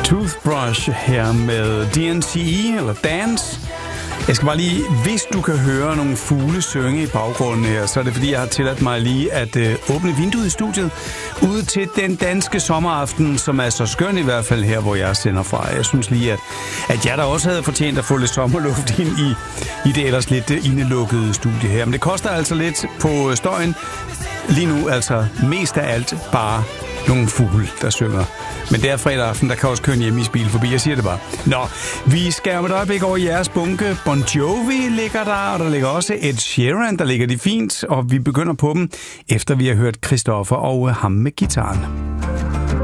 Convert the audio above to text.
Toothbrush her med DNCE, eller Dance. Jeg skal bare lige, hvis du kan høre nogle fugle synge i baggrunden her, så er det fordi, jeg har tilladt mig lige at åbne vinduet i studiet ud til den danske sommeraften, som er så skøn i hvert fald her, hvor jeg sender fra. Jeg synes lige, at jeg da også havde fortjent at få lidt sommerluft ind i det ellers lidt indelukkede studie her. Men det koster altså lidt på støjen. Lige nu altså mest af alt bare nogle fugle, der synger. Men det er fredag aften, der kan også køre en hjemmeisbil forbi. Jeg siger det bare. Nå, vi skal om et øjeblik over jeres bunke. Bon Jovi ligger der, og der ligger også Ed Sheeran, der ligger de fint. Og vi begynder på dem, efter vi har hørt Christoffer og ham med gitaren.